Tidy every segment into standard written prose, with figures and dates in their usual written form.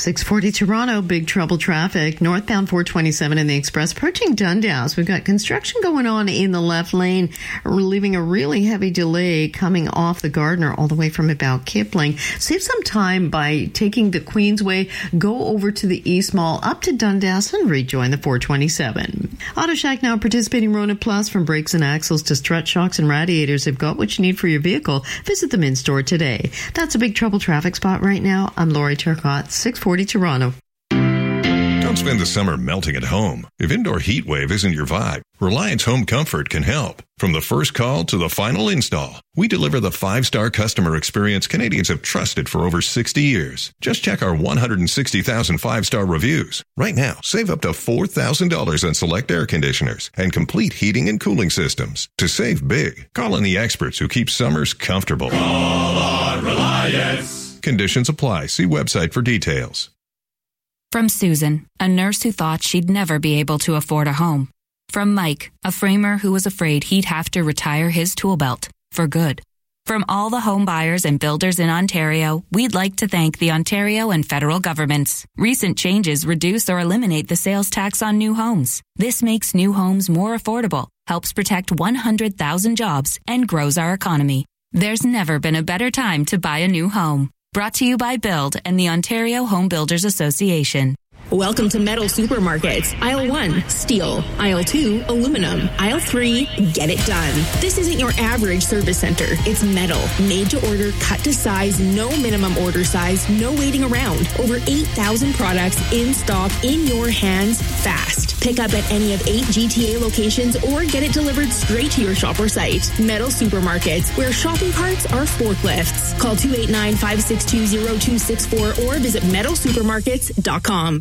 640 Toronto, big trouble traffic. Northbound 427 in the Express, approaching Dundas. We've got construction going on in the left lane, leaving a really heavy delay coming off the Gardiner all the way from about Kipling. Save some time by taking the Queensway, go over to the East Mall, up to Dundas, and rejoin the 427. Auto Shack now participating Rona Plus, from brakes and axles to strut shocks and radiators. They've got what you need for your vehicle. Visit them in store today. That's a big trouble traffic spot right now. I'm Lori Turcott, 640 Toronto. Don't spend the summer melting at home. If indoor heat wave isn't your vibe, Reliance Home Comfort can help. From the first call to the final install, we deliver the 5-star customer experience Canadians have trusted for over 60 years. Just check our 160,000 5-star reviews. Right now, save up to $4,000 on select air conditioners and complete heating and cooling systems. To save big, call on the experts who keep summers comfortable. Call on Reliance. Conditions apply. See website for details. From Susan, a nurse who thought she'd never be able to afford a home. From Mike, a framer who was afraid he'd have to retire his tool belt for good. From all the home buyers and builders in Ontario, we'd like to thank the Ontario and federal governments. Recent changes reduce or eliminate the sales tax on new homes. This makes new homes more affordable, helps protect 100,000 jobs, and grows our economy. There's never been a better time to buy a new home. Brought to you by Build and the Ontario Home Builders Association. Welcome to Metal Supermarkets. Aisle 1, steel. Aisle 2, aluminum. Aisle 3, get it done. This isn't your average service center. It's metal. Made to order, cut to size, no minimum order size, no waiting around. Over 8,000 products in stock, in your hands, fast. Pick up at any of 8 GTA locations or get it delivered straight to your shop or site. Metal Supermarkets, where shopping carts are forklifts. Call 289-562-0264 or visit metalsupermarkets.com.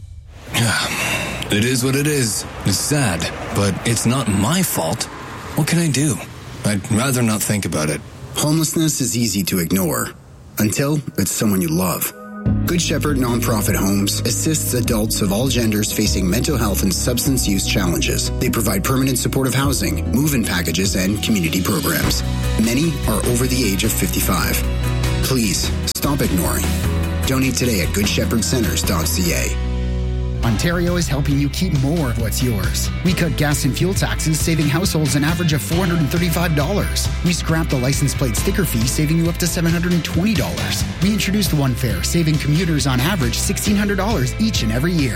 It is what it is. It's sad, but it's not my fault. What can I do? I'd rather not think about it. Homelessness is easy to ignore until it's someone you love. Good Shepherd Nonprofit Homes assists adults of all genders facing mental health and substance use challenges. They provide permanent supportive housing, move-in packages, and community programs. Many are over the age of 55. Please, stop ignoring. Donate today at goodshepherdcenters.ca. Ontario is helping you keep more of what's yours. We cut gas and fuel taxes, saving households an average of $435. We scrapped the license plate sticker fee, saving you up to $720. We introduced One Fare, saving commuters on average $1,600 each and every year.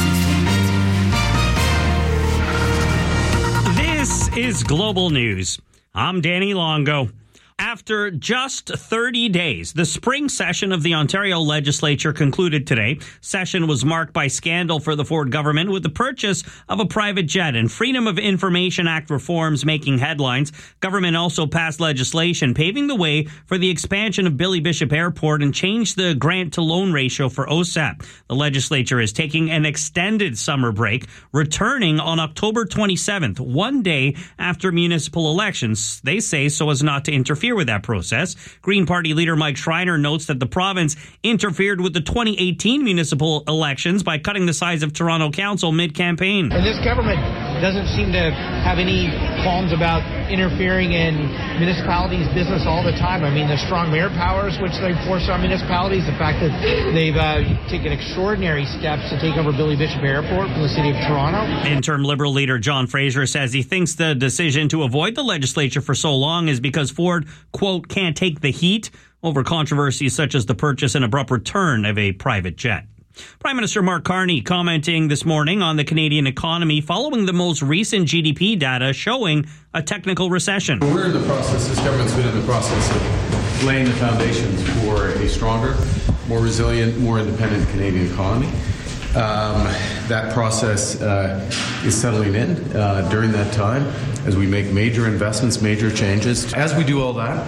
This is Global News. I'm Danny Longo. After just 30 days, the spring session of the Ontario Legislature concluded today. Session was marked by scandal for the Ford government with the purchase of a private jet and Freedom of Information Act reforms making headlines. Government also passed legislation paving the way for the expansion of Billy Bishop Airport and changed the grant-to-loan ratio for OSAP. The legislature is taking an extended summer break, returning on October 27th, one day after municipal elections. They say so as not to interfere with that process. Green Party leader Mike Schreiner notes that the province interfered with the 2018 municipal elections by cutting the size of Toronto Council mid-campaign. And this government doesn't seem to have any qualms about interfering in municipalities' business all the time. I mean, the strong mayor powers which they force on municipalities, the fact that they've taken extraordinary steps to take over Billy Bishop Airport from the city of Toronto. Interim Liberal leader John Fraser says he thinks the decision to avoid the legislature for so long is because Ford, quote, can't take the heat over controversies such as the purchase and abrupt return of a private jet. Prime Minister Mark Carney commenting this morning on the Canadian economy following the most recent GDP data showing a technical recession. We're in the process, this government's been in the process of laying the foundations for a stronger, more resilient, more independent Canadian economy. That process is settling in during that time as we make major investments, major changes. As we do all that,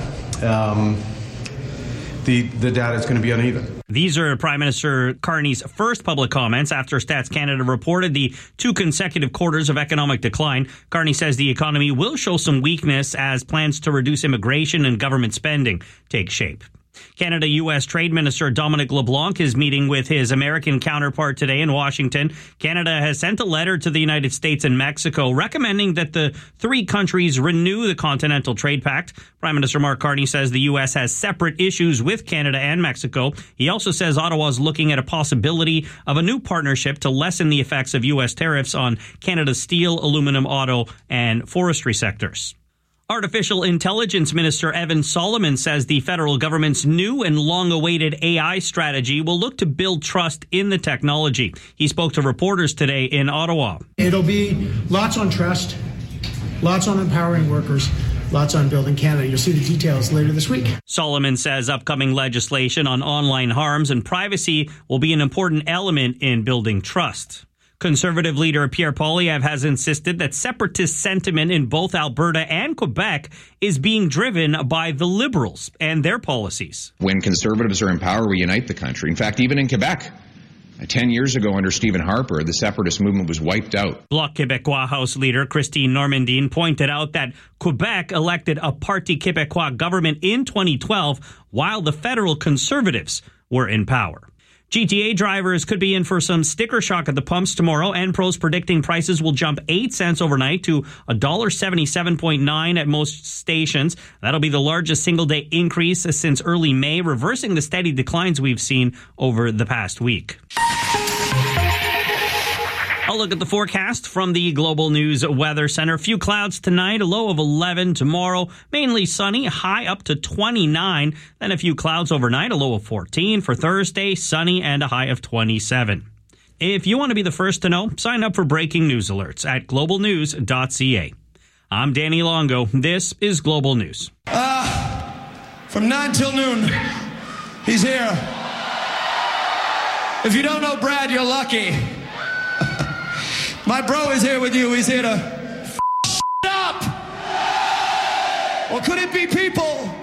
the data is going to be uneven. These are Prime Minister Carney's first public comments after Stats Canada reported the 2 consecutive quarters of economic decline. Carney says the economy will show some weakness as plans to reduce immigration and government spending take shape. Canada-U.S. Trade Minister Dominic LeBlanc is meeting with his American counterpart today in Washington. Canada has sent a letter to the United States and Mexico recommending that the three countries renew the Continental Trade Pact. Prime Minister Mark Carney says the U.S. has separate issues with Canada and Mexico. He also says Ottawa is looking at a possibility of a new partnership to lessen the effects of U.S. tariffs on Canada's steel, aluminum, auto, and forestry sectors. Artificial Intelligence Minister Evan Solomon says the federal government's new and long-awaited AI strategy will look to build trust in the technology. He spoke to reporters today in Ottawa. It'll be lots on trust, lots on empowering workers, lots on building Canada. You'll see the details later this week. Solomon says upcoming legislation on online harms and privacy will be an important element in building trust. Conservative leader Pierre Poilievre has insisted that separatist sentiment in both Alberta and Quebec is being driven by the Liberals and their policies. When Conservatives are in power, we unite the country. In fact, even in Quebec, 10 years ago under Stephen Harper, the separatist movement was wiped out. Bloc Québécois House leader Christine Normandin pointed out that Quebec elected a Parti Québécois government in 2012 while the federal Conservatives were in power. GTA drivers could be in for some sticker shock at the pumps tomorrow. Enpro's predicting prices will jump 8 cents overnight to $1.77.9 at most stations. That'll be the largest single-day increase since early May, reversing the steady declines we've seen over the past week. I'll look at the forecast from the Global News Weather Center. A few clouds tonight, a low of 11 tomorrow. Mainly sunny, high up to 29. Then a few clouds overnight, a low of 14 for Thursday, sunny and a high of 27. If you want to be the first to know, sign up for breaking news alerts at globalnews.ca. I'm Danny Longo. This is Global News. From 9 till noon, he's here. If you don't know Brad, you're lucky. My bro is here with you. He's here to up. Or could it be people